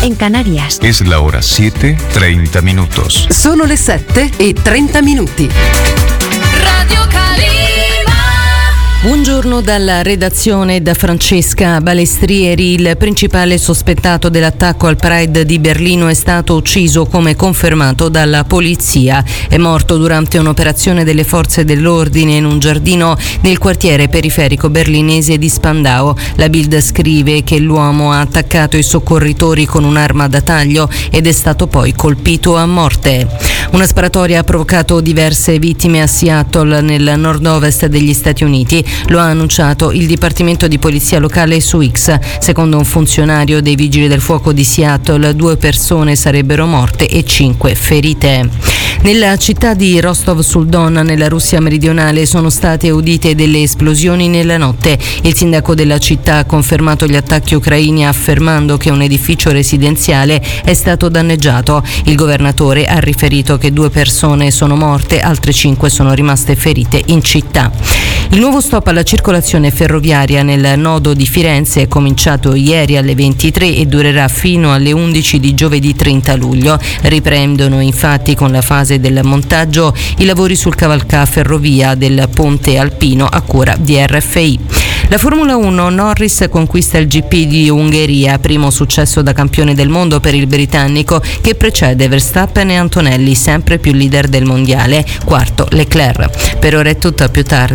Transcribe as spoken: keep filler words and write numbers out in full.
en Canarias. Es la hora siete, treinta minutos. Sono le sette e trenta minuti. Radio Calima. Buongiorno dalla redazione da Francesca Balestrieri. Il principale sospettato dell'attacco al Pride di Berlino è stato ucciso, come confermato dalla polizia. È morto durante un'operazione delle forze dell'ordine in un giardino nel quartiere periferico berlinese di Spandau. La Bild scrive che l'uomo ha attaccato i soccorritori con un'arma da taglio ed è stato poi colpito a morte. Una sparatoria ha provocato diverse vittime a Seattle, nel nord-ovest degli Stati Uniti. Lo ha annunciato il Dipartimento di Polizia locale su X. Secondo un funzionario dei Vigili del Fuoco di Seattle, due persone sarebbero morte e cinque ferite. Nella città di Rostov sul Don, nella Russia meridionale, sono state udite delle esplosioni nella notte. Il sindaco della città ha confermato gli attacchi ucraini, affermando che un edificio residenziale è stato danneggiato. Il governatore ha riferito che due persone sono morte, altre cinque sono rimaste ferite in città. Il nuovo stop alla circolazione ferroviaria nel nodo di Firenze è cominciato ieri alle ventitré e durerà fino alle undici di giovedì trenta luglio. Riprendono infatti con la fase del montaggio i lavori sul cavalcaferrovia del ponte alpino a cura di R F I. La Formula uno, Norris conquista il G P di Ungheria, primo successo da campione del mondo per il britannico, che precede Verstappen e Antonelli, sempre più leader del mondiale, quarto Leclerc. Per ora è tutto, a più tardi.